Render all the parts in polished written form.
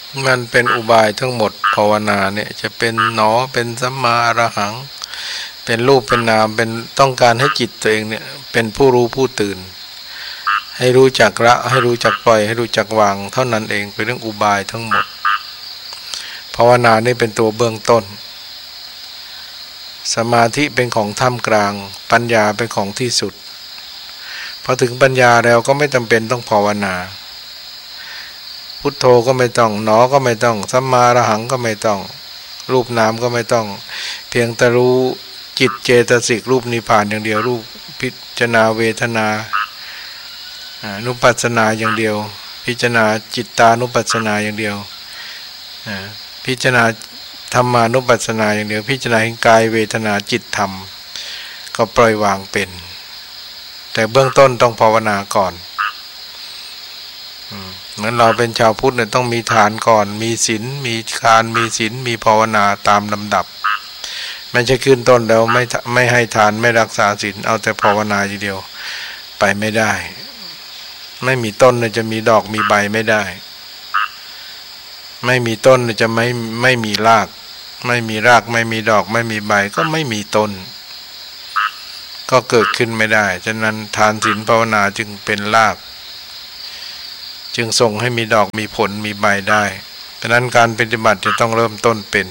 มันเป็นอุบายทั้งหมดภาวนาเนี่ยจะเป็นหนอเป็นสัมมาอรหังเป็นรูปเป็นนามเป็นต้องการให้จิตตัวเองเนี่ยเป็นผู้รู้ผู้ตื่นให้รู้จักละให้รู้จักปล่อยให้รู้จักวางเท่านั้นเองเป็นเรื่องอุบายทั้งหมดภาวนานี่เป็นตัวเบื้องต้นสมาธิเป็นของท่ามกลางปัญญาเป็นของที่สุดพอถึงปัญญาแล้วก็ไม่จำเป็นต้องภาวนาพุทโธก็ไม่ต้องหนอก็ไม่ต้องสัมมาอรหังก็ไม่ต้องรูปนามก็ไม่ต้องเพียงแต่รู้จิตเจตสิกรูปนิพพานอย่างเดียวรูปพิจารณาเวทนานุปัสสนาอย่างเดียวพิจารณาจิตตานุปัสสนาอย่างเดียวพิจารณาธรรมานุปัสสนาอย่างเดียวพิจารณาเห็นกายเวทนาจิตธรรมก็ปล่อยวางเป็นแต่เบื้องต้นต้องภาวนาก่อนเหมือนเราเป็นชาวพุทธเนี่ยต้องมีฐานก่อนมีศีลมีทานมีศีลมีภาวนาตามลำดับไม่ใช่ขึ้นต้นแล้วไม่ให้ทานไม่รักษาศีลเอาแต่ภาวนาอย่างเดียวไปไม่ได้ไม่มีต้นเนี่ยจะมีดอกมีใบไม่ได้ไม่มีต้นจะไม่มีรากไม่มีรากไม่มีดอกไม่มีใบก็ไม่มีต้นก็เกิดขึ้นไม่ได้ฉะนั้นทานศีลภาวนาจึงเป็นรากจึงส่งให้มีดอกมีผลมีใบได้ฉะนั้นการปฏิบัติจะต้องเริ่มต้นเป็น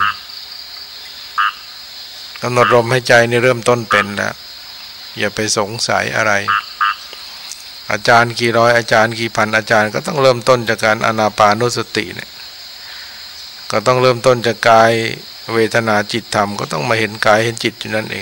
กำหนดลมหายใจนี่เริ่มต้นเป็นแล้วอย่าไปสงสัยอะไรอาจารย์กี่ร้อยอาจารย์กี่พันอาจารย์ก็ต้องเริ่มต้นจากการอานาปานสติเนี่ยก็ต้องเริ่มต้นจากกายเวทนาจิตธรรมก็ต้องมาเห็นกายเห็นจิตอยู่นั่นเอง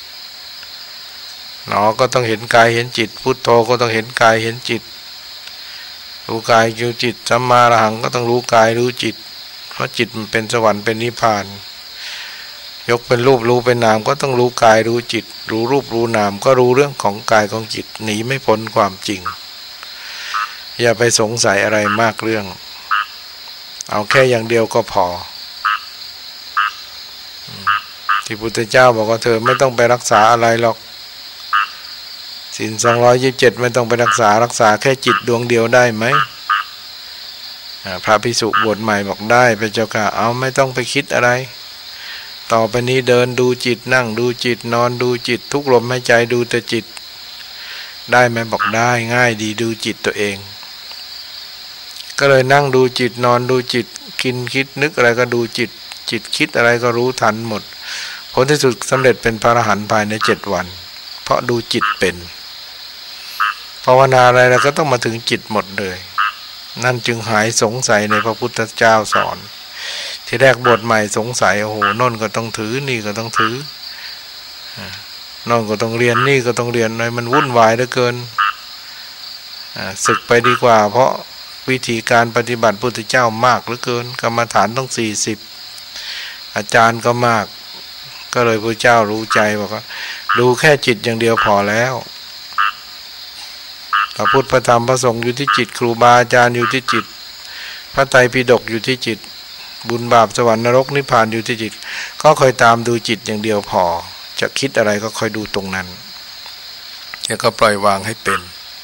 หนอก็ต้องเห็นกายเห็นจิตพุทโธก็ต้องเห็นกายเห็นจิตรู้กายรู้จิตสัมมาอรหังก็ต้องรู้กายรู้จิตเพราะจิตมันเป็นสวรรค์เป็นนิพพานยกเป็นรูปรู้เป็นนามก็ต้องรู้กายรู้จิตรู้รูปรู้นามก็รู้เรื่องของกายของจิตหนีไม่พ้นความจริงอย่าไปสงสัยอะไรมากเรื่องเอาแค่อย่างเดียวก็พอที่พุทธเจ้าบอกว่าเธอไม่ต้องไปรักษาอะไรหรอกศีล227ไม่ต้องไปรักษาแค่จิตดวงเดียวได้ไหมพระภิกษุบวชใหม่บอกได้พระเจ้าค่ะเอาไม่ต้องไปคิดอะไรต่อไปนี้เดินดูจิตนั่งดูจิตนอนดูจิตทุกลมหายใจดูแต่จิตได้ไหมบอกได้ง่ายดีดูจิตตัวเองก็เลยนั่งดูจิตนอนดูจิตกินคิดนึกอะไรก็ดูจิตจิตคิดอะไรก็รู้ทันหมดผลที่สุดสำเร็จเป็นพระอรหันต์ภายใน7 วันเพราะดูจิตเป็นภาวนาอะไรเราก็ต้องมาถึงจิตหมดเลยนั่นจึงหายสงสัยในพระพุทธเจ้าสอนที่แรกบวชใหม่สงสัยโอ้โหโน่นก็ต้องถือนี่ก็ต้องถือโน่นก็ต้องเรียนนี่ก็ต้องเรียนหน่อยมันวุ่นวายเหลือเกินศึกไปดีกว่าเพราะวิธีการปฏิบัติพุทธเจ้ามากเหลือเกินกรรมฐานต้อง40อาจารย์ก็มากก็เลยพระเจ้ารู้ใจบอกว่าดูแค่จิตอย่างเดียวพอแล้วพระพุทธพระธรรมพระสงฆ์อยู่ที่จิตครูบาอาจารย์อยู่ที่จิตพระไตรปิฎกอยู่ที่จิตบุญบาปสวรรค์นรกนิพพานอยู่ที่จิตก็คอยตามดูจิตอย่างเดียวพอจะคิดอะไรก็คอยดูตรงนั้นแล้วก็ปล่อยวางให้เป็น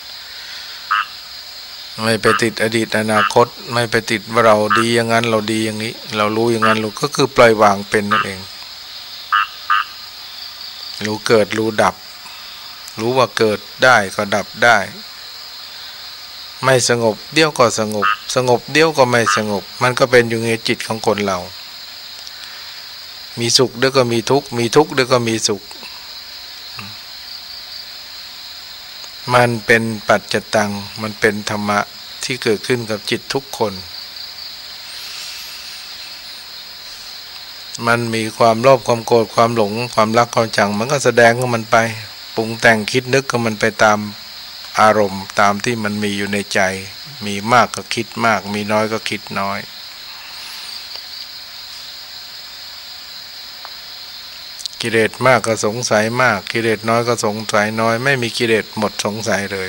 ไม่ไปติดอดีตอนาคตไม่ไปติดว่าเราดีอย่างนั้นเราดีอย่างนี้เรารู้อย่างนั้นรู้ก็คือปล่อยวางเป็นนั่นเองรู้เกิดรู้ดับรู้ว่าเกิดได้ก็ดับได้ไม่สงบเดี๋ยวก็สงบสงบเดี๋ยวก็ไม่สงบมันก็เป็นอยู่ในจิตของคนเรามีสุขเดี๋ยวก็มีทุกข์มีทุกข์เดี๋ยวก็มีสุขมันเป็นปัจจตังมันเป็นธรรมะที่เกิดขึ้นกับจิตทุกคนมันมีความโลภความโกรธความหลงความรักความชังมันก็แสดงของมันไปปรุงแต่งคิดนึกของมันไปตามอารมณ์ตามที่มันมีอยู่ในใจมีมากก็คิดมากมีน้อยก็คิดน้อยกิเลสมากก็สงสัยมากกิเลสน้อยก็สงสัยน้อยไม่มีกิเลสหมดสงสัยเลย